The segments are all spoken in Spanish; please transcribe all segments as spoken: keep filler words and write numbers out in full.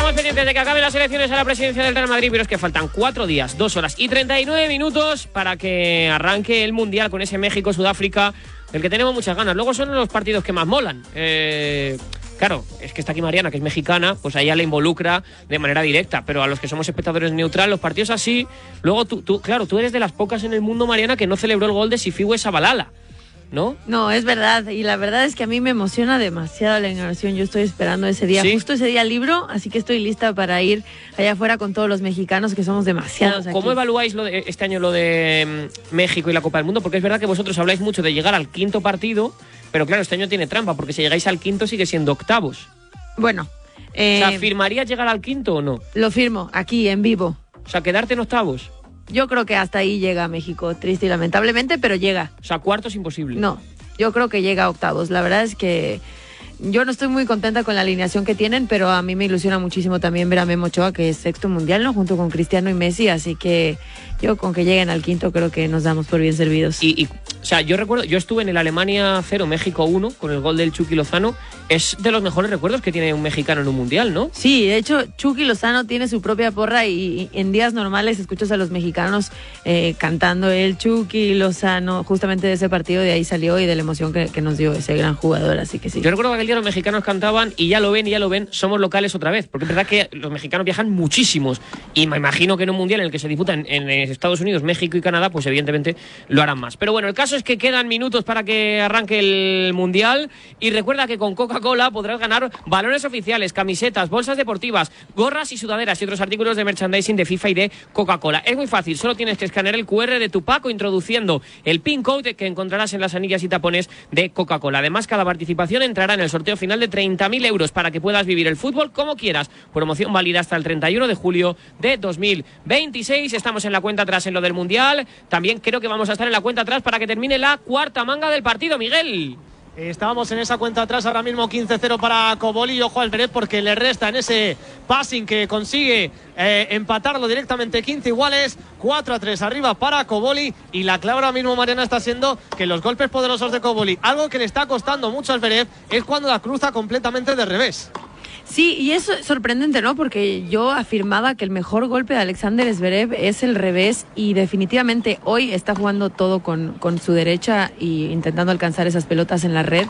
estamos pendientes de que acaben las elecciones a la presidencia del Real Madrid, pero es que faltan cuatro días, dos horas y treinta y nueve minutos para que arranque el Mundial con ese México-Sudáfrica, del que tenemos muchas ganas. Luego son los partidos que más molan. Eh... Claro, es que está aquí Mariana, que es mexicana, pues a ella le involucra de manera directa, pero a los que somos espectadores neutral, los partidos así, luego tú, tú, claro, tú eres de las pocas en el mundo, Mariana, que no celebró el gol de Sifiwe Shabalala, ¿no? No, es verdad, y la verdad es que a mí me emociona demasiado la inauguración. Yo estoy esperando ese día, ¿Sí? Justo ese día libro, así que estoy lista para ir allá afuera con todos los mexicanos, que somos demasiados. ¿Cómo, ¿cómo evaluáis lo de, este año lo de mm, México y la Copa del Mundo? Porque es verdad que vosotros habláis mucho de llegar al quinto partido, pero claro, este año tiene trampa, porque si llegáis al quinto sigue siendo octavos. Bueno, eh, o sea, ¿firmarías llegar al quinto o no? Lo firmo, aquí, en vivo. O sea, quedarte en octavos. Yo creo que hasta ahí llega México, triste y lamentablemente, pero llega. O sea, cuartos imposible. No, yo creo que llega a octavos. La verdad es que yo no estoy muy contenta con la alineación que tienen, pero a mí me ilusiona muchísimo también ver a Memo Ochoa, que es sexto mundial, ¿no? Junto con Cristiano y Messi, así que yo con que lleguen al quinto creo que nos damos por bien servidos. Y, y o sea, yo recuerdo, yo estuve en el Alemania cero, México uno, con el gol del Chucky Lozano. Es de los mejores recuerdos que tiene un mexicano en un mundial, ¿no? Sí, de hecho, Chucky Lozano tiene su propia porra y, y en días normales escuchas a los mexicanos eh, cantando el Chucky Lozano, justamente de ese partido, de ahí salió y de la emoción que, que nos dio ese gran jugador, así que sí. Yo recuerdo que aquel día los mexicanos cantaban y ya lo ven, y ya lo ven, somos locales otra vez, porque es verdad que los mexicanos viajan muchísimos y me imagino que en un mundial en el que se disputan en, en Estados Unidos, México y Canadá, pues evidentemente lo harán más. Pero bueno, el caso es que quedan minutos para que arranque el mundial y recuerda que con Coca-Cola podrás ganar balones oficiales, camisetas, bolsas deportivas, gorras y sudaderas y otros artículos de merchandising de FIFA y de Coca-Cola. Es muy fácil, solo tienes que escanear el cu erre de tu pack o introduciendo el pin code que encontrarás en las anillas y tapones de Coca-Cola. Además, cada participación entrará en el sorteo final de treinta mil euros para que puedas vivir el fútbol como quieras. Promoción válida hasta el treinta y uno de julio de dos mil veintiséis. Estamos en la cuenta atrás en lo del mundial. También creo que vamos a estar en la cuenta atrás para que termine la cuarta manga del partido, Miguel. Estábamos en esa cuenta atrás, ahora mismo quince cero para Koboli y ojo al Zverev porque le resta en ese passing que consigue eh, empatarlo directamente, quince iguales, cuatro a tres arriba para Koboli y la clave ahora mismo, Mariana, está siendo que los golpes poderosos de Koboli, algo que le está costando mucho al Zverev, es cuando la cruza completamente de revés. Sí, y es sorprendente, ¿no? Porque yo afirmaba que el mejor golpe de Alexander Zverev es el revés y definitivamente hoy está jugando todo con, con su derecha y intentando alcanzar esas pelotas en la red.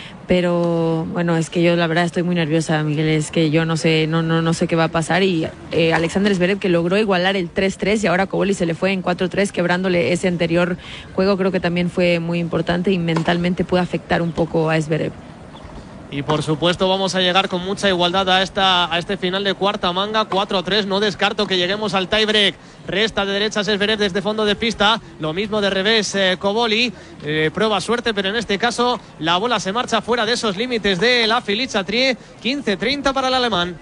Pero bueno, es que yo la verdad estoy muy nerviosa, Miguel, es que yo no sé no no no sé qué va a pasar y eh, Alexander Zverev, que logró igualar el tres tres y ahora Koboli se le fue en cuatro tres, quebrándole ese anterior juego, creo que también fue muy importante y mentalmente puede afectar un poco a Zverev. Y por supuesto vamos a llegar con mucha igualdad a esta a este final de cuarta manga, cuatro tres, no descarto que lleguemos al tiebreak. Resta de derechas Zverev desde fondo de pista, lo mismo de revés eh, Koboli, eh, prueba suerte, pero en este caso la bola se marcha fuera de esos límites de la Filiz-Chatrier, quince treinta para el alemán.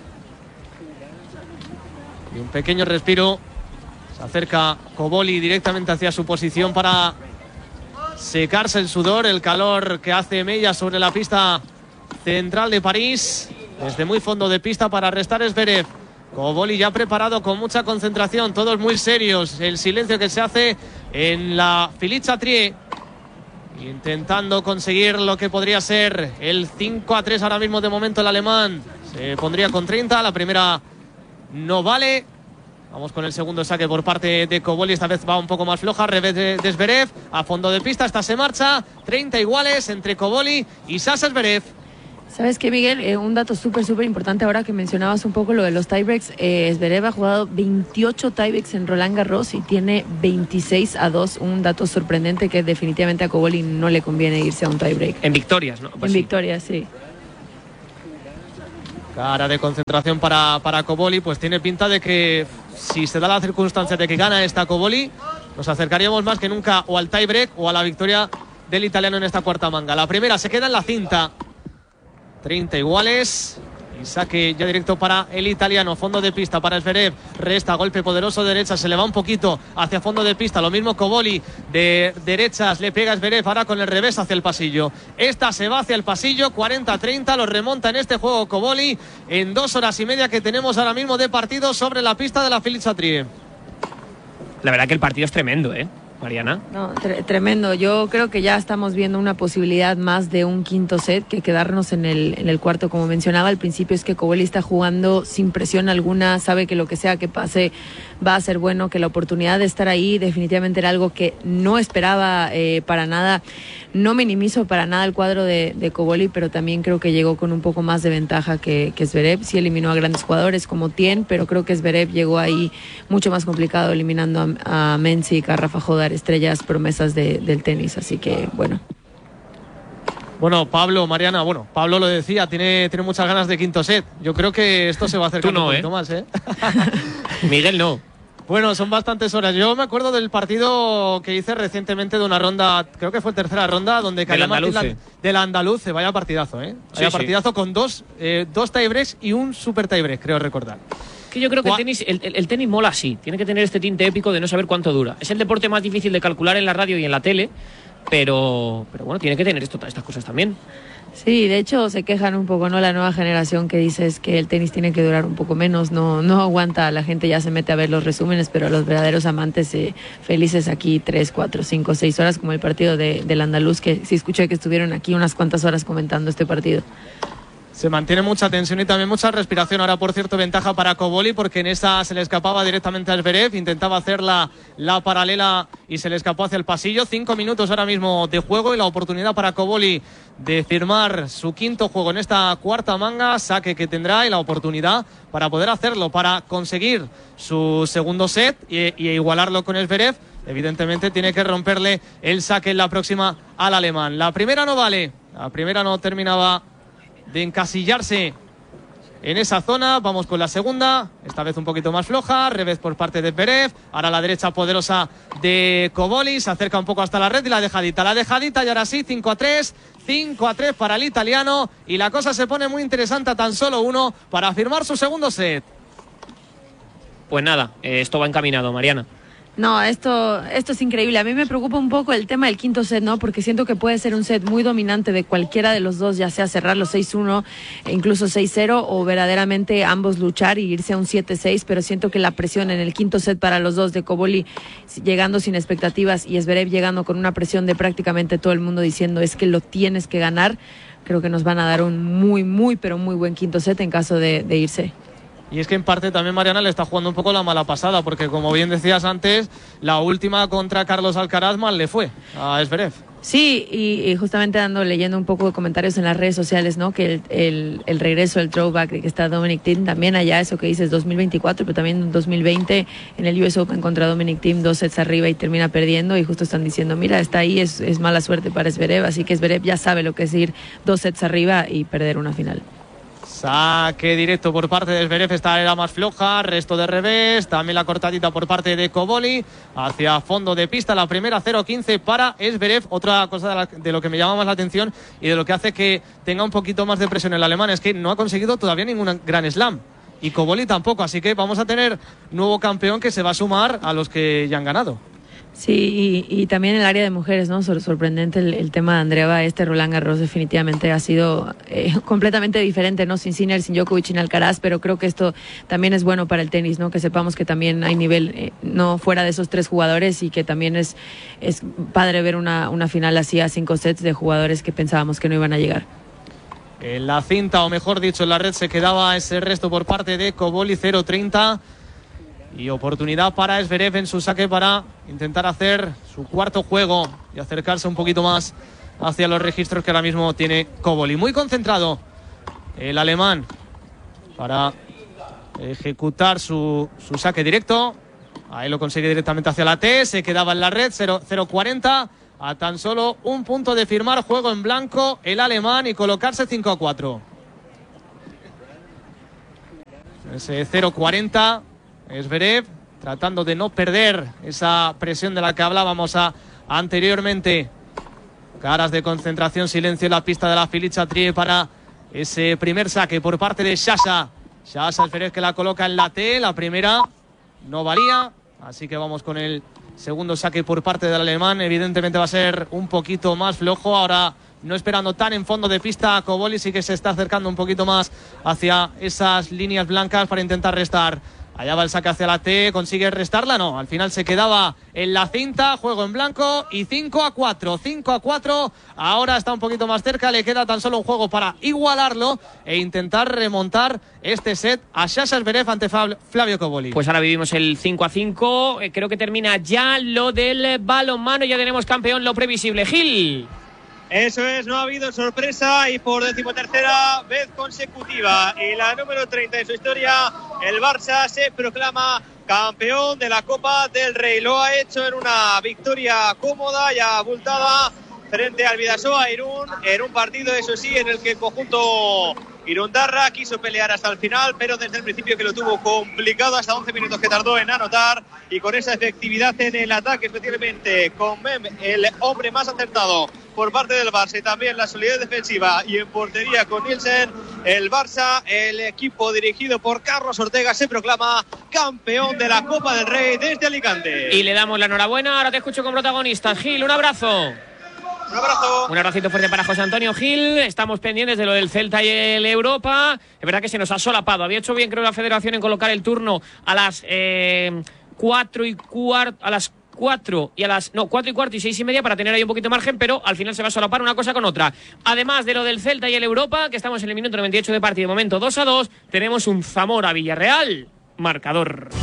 Y un pequeño respiro, se acerca Koboli directamente hacia su posición para secarse el sudor, el calor que hace mella sobre la pista central de París, desde muy fondo de pista para restar Zverev. Koboli ya preparado con mucha concentración, todos muy serios, el silencio que se hace en la Filiz-Chatrier, intentando conseguir lo que podría ser el cinco a tres ahora mismo de momento el alemán. Se pondría con treinta, la primera no vale. Vamos con el segundo saque por parte de Koboli, esta vez va un poco más floja, revés de, de Zverev, a fondo de pista, esta se marcha, treinta iguales entre Koboli y Sasha Zverev. ¿Sabes qué, Miguel? Eh, un dato súper, súper importante ahora que mencionabas un poco lo de los tiebreaks. Eh, Zverev ha jugado veintiocho tiebreaks en Roland Garros y tiene veintiséis a dos. Un dato sorprendente que definitivamente a Koboli no le conviene irse a un tiebreak. En victorias, ¿no? Pues en sí. victorias, sí. Cara de concentración para, para Koboli, pues tiene pinta de que si se da la circunstancia de que gana esta Koboli, nos acercaríamos más que nunca o al tiebreak o a la victoria del italiano en esta cuarta manga. La primera se queda en la cinta. treinta iguales y saque ya directo para el italiano, fondo de pista para Zverev, resta golpe poderoso de derecha, se le va un poquito hacia fondo de pista, lo mismo Koboli de derechas, le pega Zverev ahora con el revés hacia el pasillo, esta se va hacia el pasillo, cuarenta treinta, lo remonta en este juego Koboli en dos horas y media que tenemos ahora mismo de partido sobre la pista de la Filiz-Chatrier. La verdad que el partido es tremendo, ¿eh? Mariana. No, tre- tremendo. Yo creo que ya estamos viendo una posibilidad más de un quinto set que quedarnos en el, en el cuarto. Como mencionaba al principio, es que Cobolli está jugando sin presión alguna, sabe que lo que sea que pase va a ser bueno, que la oportunidad de estar ahí definitivamente era algo que no esperaba eh, para nada. No minimizo para nada el cuadro de, de Cobolli, pero también creo que llegó con un poco más de ventaja que, que Zverev. Sí eliminó a grandes jugadores como Tien, pero creo que Zverev llegó ahí mucho más complicado, eliminando a, a Mensik, a Rafa Jodar, estrellas, promesas de, del tenis. Así que, bueno. Bueno, Pablo, Mariana, bueno, Pablo lo decía, tiene, tiene muchas ganas de quinto set. Yo creo que esto se va a acercar no, un poquito ¿eh? más, ¿eh? Miguel no. Bueno, son bastantes horas. Yo me acuerdo del partido que hice recientemente de una ronda, creo que fue tercera ronda, donde cayó Martín Lan- del Andaluce. Vaya partidazo, ¿eh? Vaya Sí, partidazo sí. con dos, eh, dos tiebreaks y un super tiebreak, creo recordar. Que yo creo que el tenis, el, el tenis mola así. Tiene que tener este tinte épico de no saber cuánto dura. Es el deporte más difícil de calcular en la radio y en la tele, pero, pero bueno, tiene que tener esto, estas cosas también. Sí, de hecho se quejan un poco, ¿no? La nueva generación que dice es que el tenis tiene que durar un poco menos, no, no aguanta, la gente ya se mete a ver los resúmenes, pero los verdaderos amantes eh, felices aquí tres, cuatro, cinco, seis horas, como el partido de, del Andaluz, que sí escuché que estuvieron aquí unas cuantas horas comentando este partido. Se mantiene mucha tensión y también mucha respiración. Ahora, por cierto, ventaja para Cobolli, porque en esa se le escapaba directamente a Zverev. Intentaba hacer la, la paralela y se le escapó hacia el pasillo. Cinco minutos ahora mismo de juego y la oportunidad para Cobolli de firmar su quinto juego en esta cuarta manga. Saque que tendrá y la oportunidad para poder hacerlo, para conseguir su segundo set y, y igualarlo con Zverev. Evidentemente tiene que romperle el saque en la próxima al alemán. La primera no vale. La primera no terminaba de encasillarse en esa zona. Vamos con la segunda, esta vez un poquito más floja, revés por parte de Zverev, ahora la derecha poderosa de Cobolli, se acerca un poco hasta la red y la dejadita, la dejadita y ahora sí, cinco a tres, cinco a tres para el italiano y la cosa se pone muy interesante a tan solo uno para firmar su segundo set. Pues nada, eh, esto va encaminado, Mariana. No, esto, esto es increíble. A mí me preocupa un poco el tema del quinto set, ¿no? Porque siento que puede ser un set muy dominante de cualquiera de los dos, ya sea cerrar los seis uno, e incluso seis cero, o verdaderamente ambos luchar y irse a un siete seis, pero siento que la presión en el quinto set para los dos, de Cobolli llegando sin expectativas y Zverev llegando con una presión de prácticamente todo el mundo diciendo es que lo tienes que ganar, creo que nos van a dar un muy, muy, pero muy buen quinto set en caso de, de irse. Y es que en parte también Mariana le está jugando un poco la mala pasada, porque como bien decías antes, la última contra Carlos Alcaraz mal le fue a Zverev. Sí, y, y justamente ando leyendo un poco de comentarios en las redes sociales, ¿no? Que el, el, el regreso, el throwback de que está Dominic Thiem, también allá, eso que dices, dos mil veinticuatro, pero también dos mil veinte en el U S Open contra Dominic Thiem, dos sets arriba y termina perdiendo, y justo están diciendo, mira, está ahí, es, es mala suerte para Zverev, así que Zverev ya sabe lo que es ir dos sets arriba y perder una final. Saque directo por parte de Zverev, esta era más floja, resto de revés, también la cortadita por parte de Cobolli, hacia fondo de pista, la primera cero quince para Zverev. Otra cosa de, la, de lo que me llama más la atención y de lo que hace que tenga un poquito más de presión el alemán es que no ha conseguido todavía ningún gran slam y Cobolli tampoco, así que vamos a tener nuevo campeón que se va a sumar a los que ya han ganado. Sí, y, y también en el área de mujeres, ¿no? Sor- sorprendente el, el tema de Andreeva. Este Roland Garros definitivamente ha sido eh, completamente diferente, ¿no? Sin Sinner, sin Djokovic, sin Alcaraz, pero creo que esto también es bueno para el tenis, ¿no? Que sepamos que también hay nivel, eh, no fuera de esos tres jugadores, y que también es, es padre ver una, una final así a cinco sets de jugadores que pensábamos que no iban a llegar. En la cinta, o mejor dicho, en la red se quedaba ese resto por parte de Cobolli, cero treinta. Y oportunidad para Zverev en su saque para intentar hacer su cuarto juego y acercarse un poquito más hacia los registros que ahora mismo tiene Cobolli. Muy concentrado el alemán para ejecutar su, su saque directo. Ahí lo consigue directamente hacia la T. Se quedaba en la red, cero cuarenta. A tan solo un punto de firmar juego en blanco el alemán y colocarse cinco a cuatro. Ese cero cuarenta. Zverev tratando de no perder esa presión de la que hablábamos a, anteriormente. Caras de concentración, silencio en la pista de la Filichatrier para ese primer saque por parte de Sasha. Sasha Zverev que la coloca en la T, la primera no valía, así que vamos con el segundo saque por parte del alemán. Evidentemente va a ser un poquito más flojo, ahora no esperando tan en fondo de pista. Cobolli sí que se está acercando un poquito más hacia esas líneas blancas para intentar restar Allá va el saque hacia la T, consigue restarla, no, al final se quedaba en la cinta, juego en blanco y cinco a cuatro, cinco a cuatro, ahora está un poquito más cerca, le queda tan solo un juego para igualarlo e intentar remontar este set a Sasha Zverev ante Flavio Cobolli. Pues ahora vivimos el cinco a cinco, eh, creo que termina ya lo del balonmano, ya tenemos campeón, lo previsible, Gil. Eso es, no ha habido sorpresa y por decimotercera vez consecutiva y la número treinta de su historia, el Barça se proclama campeón de la Copa del Rey. Lo ha hecho en una victoria cómoda y abultada frente al Bidasoa Irún, en un partido, eso sí, en el que el conjunto irundarra quiso pelear hasta el final, pero desde el principio que lo tuvo complicado, hasta once minutos que tardó en anotar, y con esa efectividad en el ataque, especialmente con Mem, el hombre más acertado por parte del Barça, y también la solidez defensiva, y en portería con Nielsen, el Barça, el equipo dirigido por Carlos Ortega, se proclama campeón de la Copa del Rey desde Alicante. Y le damos la enhorabuena, ahora te escucho con protagonistas. Gil, un abrazo. Un abrazo. Un abracito fuerte para José Antonio Gil. Estamos pendientes de lo del Celta y el Europa. Es verdad que se nos ha solapado. Había hecho bien, creo, la Federación en colocar el turno a las eh, cuatro y cuarto, a las cuatro y a las no cuatro y cuarto y seis y media para tener ahí un poquito de margen, pero al final se va a solapar una cosa con otra. Además de lo del Celta y el Europa, que estamos en el minuto noventa y ocho de partido, de momento dos a dos, tenemos un Zamora Villarreal, marcador.